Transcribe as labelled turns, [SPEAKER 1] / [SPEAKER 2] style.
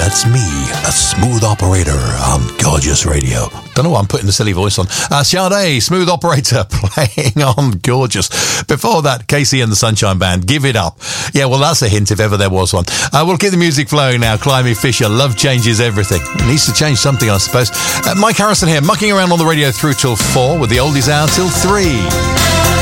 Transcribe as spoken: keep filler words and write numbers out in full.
[SPEAKER 1] That's me, a smooth operator on Gorgeous Radio. Don't know why I'm putting the silly voice on. Uh, Sade, Smooth Operator, playing on Gorgeous. Before that, Casey and the Sunshine Band, Give It Up. Yeah, well, that's a hint if ever there was one. Uh, we'll keep the music flowing now. Climby Fisher, Love Changes Everything. It needs to change something, I suppose. Uh, Mike Harrison here, mucking around on the radio through till four with the oldies hour till three.